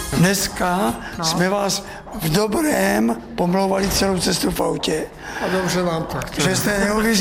Dneska jsme vás v dobrém pomlouvali celou cestu v autě. A dobře vám tak. Že jste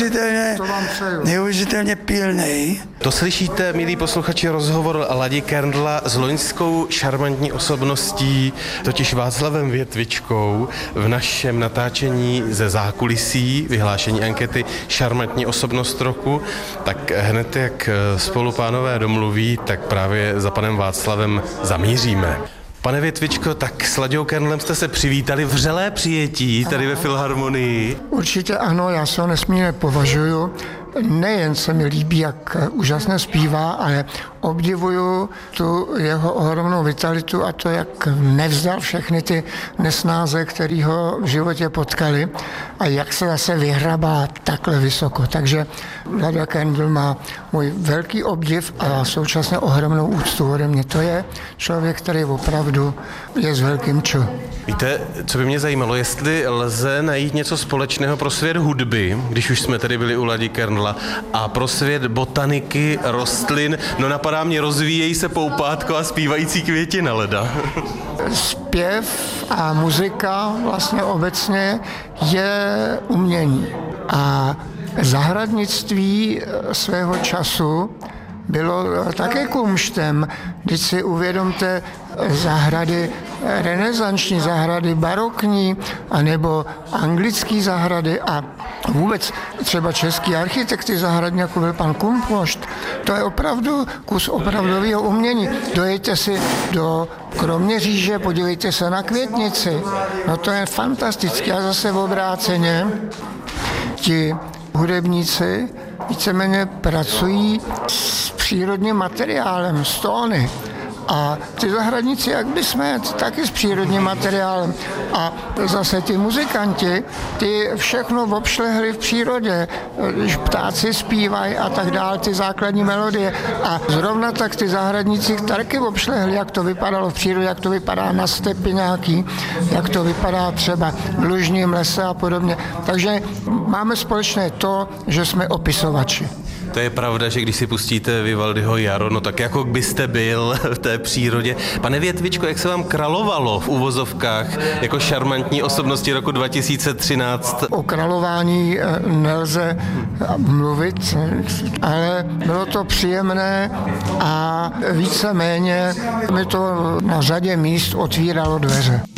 neuvěřitelně pilnej. To slyšíte, milí posluchači, rozhovor Ladi Kerndla s loňskou šarmantní osobností, totiž Václavem Větvičkou, v našem natáčení ze zákulisí, vyhlášení ankety Šarmantní osobnost roku. Tak hned, jak spolu pánové domluví, tak právě za panem Václavem zamíříme. Pane Větvičko, tak s Laďou Kerndlem jste se přivítali, vřelé přijetí tady ve Filharmonii. Určitě ano, já se ho nesmírně považuju. Nejen se mi líbí, jak úžasně zpívá, ale obdivuju tu jeho ohromnou vitalitu a to, jak nevzdal všechny ty nesnáze, které ho v životě potkali a jak se zase vyhrabá takhle vysoko. Takže Lada Kerndl má můj velký obdiv a současně ohromnou úctu ode mě. To je člověk, který opravdu je s velkým Č. Víte, co by mě zajímalo, jestli lze najít něco společného pro svět hudby, když už jsme tady byli u Ladi Kerndla, a pro svět botaniky, rostlin, no napadá mě, rozvíjejí se poupátko a zpívající květina leda. Zpěv a muzika vlastně obecně je umění. A zahradnictví svého času bylo také kumštem. Když si uvědomte zahrady renesanční, zahrady barokní, anebo anglické zahrady a vůbec třeba český architekty zahradní, jako byl pan Kumpošt, to je opravdu kus opravdového umění. Dojďte si do Kroměříže, podívejte se na Květnici. No to je fantastické. A zase v obráceně ti hudebníci víceméně pracují s přírodním materiálem, s tóny. A ty zahradníci, jak by jsme, taky s přírodním materiálem. A zase ty muzikanti, ty všechno obšlehli v přírodě, když ptáci zpívají a tak dále, ty základní melodie. A zrovna tak ty zahradníci taky obšlehli, jak to vypadalo v přírodě, jak to vypadá na stepi nějaký, jak to vypadá třeba v lužním lese a podobně. Takže máme společné to, že jsme opisovači. To je pravda, že když si pustíte Vivaldiho Jaro, no tak jako byste byl v té přírodě. Pane Větvičko, jak se vám královalo v uvozovkách jako šarmantní osobnosti roku 2013? O králování nelze mluvit, ale bylo to příjemné a víceméně mi to na řadě míst otvíralo dveře.